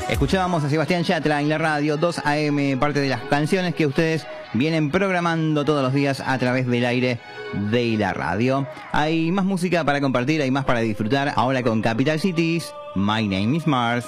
Escuchábamos a Sebastián Yatra en la radio 2 AM, parte de las canciones que ustedes vienen programando todos los días a través del aire de la radio. Hay más música para compartir, hay más para disfrutar. Ahora con Capital Cities, My Name is Mars.